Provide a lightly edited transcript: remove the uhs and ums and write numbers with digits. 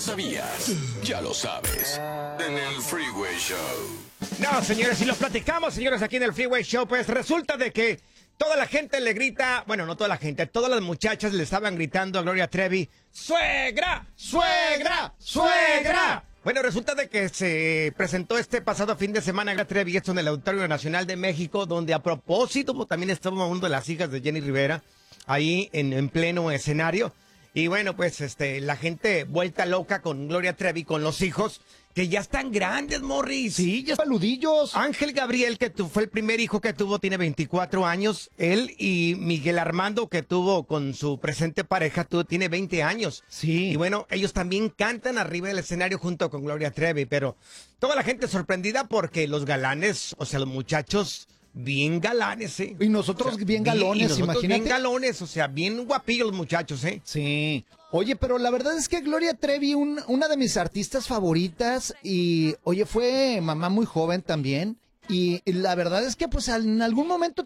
sabías? Ya lo sabes. En el Freeway Show. No, señores, si lo platicamos, señores, aquí en el Freeway Show, pues resulta de que toda la gente le grita, bueno, no toda la gente, todas las muchachas le estaban gritando a Gloria Trevi, ¡suegra! ¡Suegra! ¡Suegra! Bueno, resulta de que se presentó este pasado fin de semana Gloria Trevi, esto en el Auditorio Nacional de México, donde a propósito pues, también estaba una de las hijas de Jenny Rivera, ahí en pleno escenario. Y bueno, pues la gente vuelta loca con Gloria Trevi, con los hijos, que ya están grandes, Morris. Sí, ya saludillos. Ángel Gabriel, que fue el primer hijo que tuvo, tiene 24 años. Él y Miguel Armando, que tuvo con su presente pareja, tiene 20 años. Sí. Y bueno, ellos también cantan arriba del escenario junto con Gloria Trevi, pero toda la gente sorprendida porque los galanes, o sea, los muchachos... Bien galanes, ¿eh? Y nosotros bien galones, y nosotros imagínate. bien galones, o sea, bien guapillos los muchachos, ¿eh? Sí. Oye, pero la verdad es que Gloria Trevi, una de mis artistas favoritas, y oye, fue mamá muy joven también. Y la verdad es que pues en algún momento